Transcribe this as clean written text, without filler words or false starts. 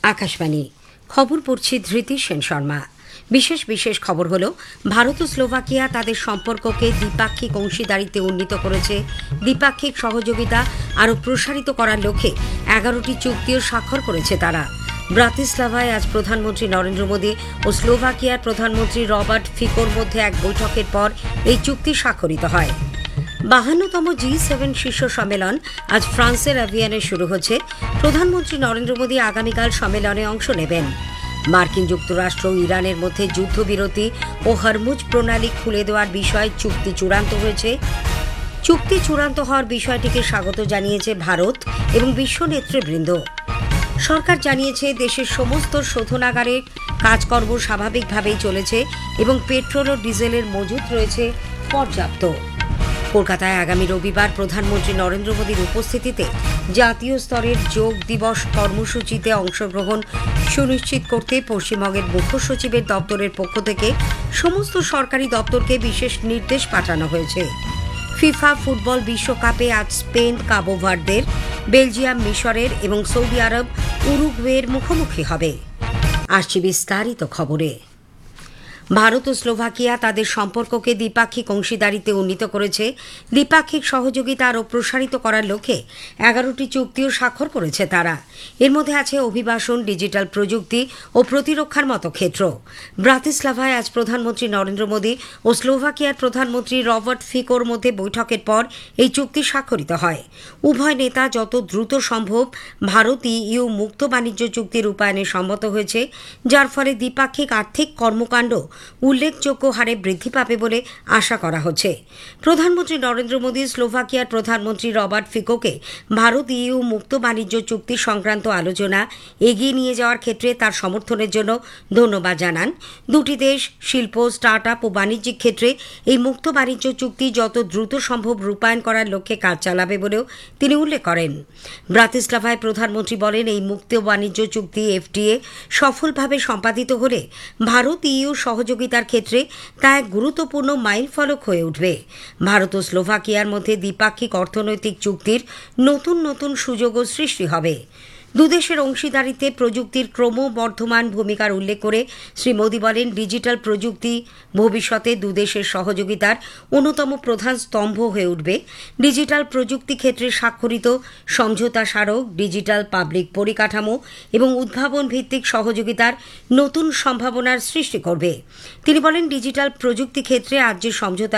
আকাশবাণী খবর পড়ছি ধৃতি সেন শর্মা। বিশেষ খবর হলো, ভারত ও স্লোভাকিয়া তাদের সম্পর্ককে দ্বিপাক্ষিক অংশীদারিত্বে উন্নীত করেছে। দ্বিপাক্ষিক সহযোগিতা আরও প্রসারিত করার লক্ষ্যে 11টি চুক্তিও স্বাক্ষর করেছে তারা। ব্রাতিস্লাভায় আজ প্রধানমন্ত্রী নরেন্দ্র মোদী ও স্লোভাকিয়ার প্রধানমন্ত্রী রবার্ট ফিকোর মধ্যে এক বৈঠকের পর এই চুক্তি স্বাক্ষরিত হয়। 52তম G7 শীর্ষ সম্মেলন আজ ফ্রান্সের অ্যাভিয়ানে শুরু হচ্ছে। প্রধানমন্ত্রী নরেন্দ্র মোদী আগামীকাল সম্মেলনে অংশ নেবেন। মার্কিন যুক্তরাষ্ট্র ও ইরানের মধ্যে যুদ্ধবিরতি ও হরমুজ প্রণালী খুলে দেওয়ার বিষয়ে চুক্তি চূড়ান্ত হয়েছে। চুক্তি চূড়ান্ত হওয়ার বিষয়টিকে স্বাগত জানিয়েছে ভারত এবং বিশ্ব নেতৃবৃন্দ। সরকার জানিয়েছে, দেশের সমস্ত শোধনাগারে কাজকর্ম স্বাভাবিকভাবেই চলেছে এবং পেট্রোল ও ডিজেলের মজুত রয়েছে পর্যাপ্ত। কলকাতায় আগামী রবিবার প্রধানমন্ত্রী নরেন্দ্র মোদীর উপস্থিতিতে জাতীয় স্তরের যোগ দিবস কর্মসূচিতে অংশগ্রহণ সুনিশ্চিত করতে পশ্চিমবঙ্গের মুখ্য সচিবের দপ্তরের পক্ষ থেকে সমস্ত সরকারি দপ্তরকে বিশেষ নির্দেশ পাঠানো হয়েছে। ফিফা ফুটবল বিশ্বকাপে আজ স্পেন কাবো ভার্দের, বেলজিয়াম মিশরের এবং সৌদি আরব উরুগুয়ের মুখোমুখি হবে। আসছি বিস্তারিত খবরে। ভারত ও স্লোভাকিয়া তাদের সম্পর্ককে দ্বিপাক্ষিক অংশীদারিত্বে উন্নীত করেছে। দ্বিপাক্ষিক সহযোগিতা আরও প্রসারিত করার লক্ষ্যে 11টি চুক্তিও স্বাক্ষর করেছে তারা। এর মধ্যে আছে অভিবাসন, ডিজিটাল প্রযুক্তি ও প্রতিরক্ষার মতো ক্ষেত্র। ব্রাতিস্লাভায় আজ প্রধানমন্ত্রী নরেন্দ্র মোদী ও স্লোভাকিয়ার প্রধানমন্ত্রী রবার্ট ফিকোর মধ্যে বৈঠকের পর এই চুক্তি স্বাক্ষরিত হয়। উভয় নেতা যত দ্রুত সম্ভব ভারত ইউ মুক্ত বাণিজ্য চুক্তি রূপায়ণে সম্মত হয়েছে, যার ফলে দ্বিপাক্ষিক আর্থিক কর্মকাণ্ড উল্লেখযোগ্য হারে বৃদ্ধি পাবে বলে আশা করা হচ্ছে। প্রধানমন্ত্রী নরেন্দ্র মোদী স্লোভাকিয়ার প্রধানমন্ত্রী রবার্ট ফিকোকে ভারত ইউ মুক্ত বাণিজ্য চুক্তি সংক্রান্ত আলোচনা এগিয়ে নিয়ে যাওয়ার ক্ষেত্রে তার সমর্থনের জন্য ধন্যবাদ জানান। দুটি দেশ শিল্প, স্টার্ট আপ ও বাণিজ্যিক ক্ষেত্রে এই মুক্ত বাণিজ্য চুক্তি যত দ্রুত সম্ভব রূপায়ণ করার লক্ষ্যে কাজ চালাবে বলেও তিনি উল্লেখ করেন। ব্রাতিস্লাভায় প্রধানমন্ত্রী বলেন, এই মুক্ত বাণিজ্য চুক্তি FTA সফলভাবে সম্পাদিত হলে ভারত ইউ সহযোগিতার ক্ষেত্রে তা এক গুরুত্বপূর্ণ মাইলফলক হয়ে উঠবে। ভারত ও স্লোভাকিয়ার মধ্যে দ্বিপাক্ষিক অর্থনৈতিক চুক্তির নতুন সুযোগও সৃষ্টি হবে। দুদেশের অংশীদারিত্বে প্রযুক্তির ক্রমবর্ধমান ভূমিকার উল্লেখ করে শ্রী মোদী বলেন, ডিজিটাল প্রযুক্তি ভবিষ্যতে দুদেশের সহযোগিতার অন্যতম প্রধান স্তম্ভ হয়ে উঠবে। ডিজিটাল প্রযুক্তি ক্ষেত্রে স্বাক্ষরিত সমঝোতা স্মারক ডিজিটাল পাবলিক পরিকাঠামো এবং উদ্ভাবন ভিত্তিক সহযোগিতার নতুন সম্ভাবনার সৃষ্টি করবে। তিনি বলেন, ডিজিটাল প্রযুক্তি ক্ষেত্রে আজ যে সমঝোতা